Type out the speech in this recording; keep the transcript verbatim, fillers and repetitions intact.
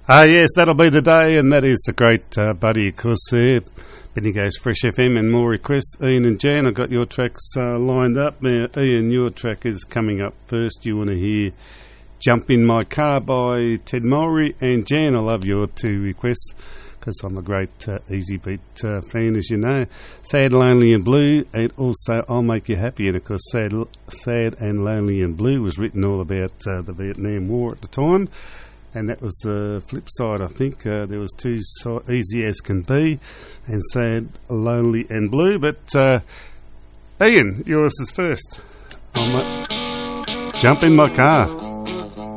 Ah, yes, that'll be the day, and that is the great uh, buddy, of course, there. Benny Goes Fresh F M and more requests. Ian and Jan, I've got your tracks uh, lined up. Now, Ian, your track is coming up first. You want to hear Jump in My Car by Ted Mowry. And Jan, I love your two requests because I'm a great uh, Easy Beat uh, fan, as you know. Sad, Lonely and Blue, and also I'll Make You Happy. And of course, Sad, Sad and Lonely and Blue was written all about uh, the Vietnam War at the time. And that was the flip side, I think. Uh, there was two, so Easy As Can Be and Sad, Lonely and Blue. But uh, Ian, yours is first. I'm uh, Jump in My Car.